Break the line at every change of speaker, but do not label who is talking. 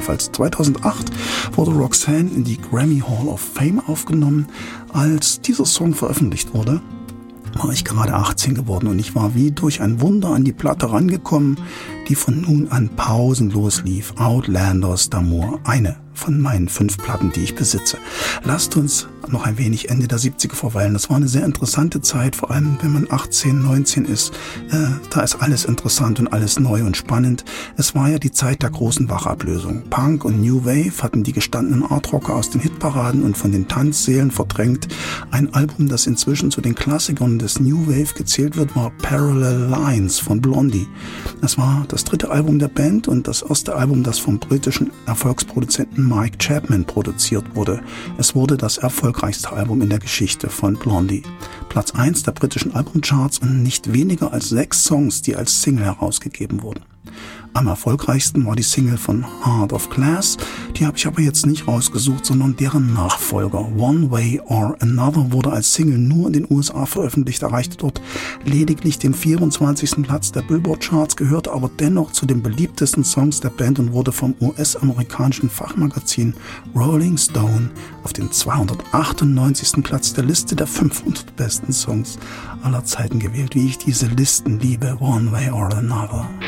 Jedenfalls 2008 wurde Roxanne in die Grammy Hall of Fame aufgenommen. Als dieser Song veröffentlicht wurde, war ich gerade 18 geworden und ich war wie durch ein Wunder an die Platte rangekommen, die von nun an pausenlos lief. Outlanders d'Amour, eine von meinen 5 Platten, die ich besitze. Lasst uns noch ein wenig Ende der 70er verweilen. Das war eine sehr interessante Zeit, vor allem wenn man 18, 19 ist. Da ist alles interessant und alles neu und spannend. Es war ja die Zeit der großen Wachablösung. Punk und New Wave hatten die gestandenen Artrocker aus den Hitparaden und von den Tanzsälen verdrängt. Ein Album, das inzwischen zu den Klassikern des New Wave gezählt wird, war Parallel Lines von Blondie. Das war das 3. Album der Band und das erste Album, das vom britischen Erfolgsproduzenten Mike Chapman produziert wurde. Es wurde das erfolgreichste Album in der Geschichte von Blondie. Platz 1 der britischen Albumcharts und nicht weniger als 6 Songs, die als Single herausgegeben wurden. Am erfolgreichsten war die Single von Heart of Glass, die habe ich aber jetzt nicht rausgesucht, sondern deren Nachfolger. One Way or Another wurde als Single nur in den USA veröffentlicht, erreichte dort lediglich den 24. Platz der Billboard-Charts, gehörte aber dennoch zu den beliebtesten Songs der Band und wurde vom US-amerikanischen Fachmagazin Rolling Stone auf den 298. Platz der Liste der 500 besten Songs aller Zeiten gewählt. Wie ich diese Listen liebe, One Way or Another.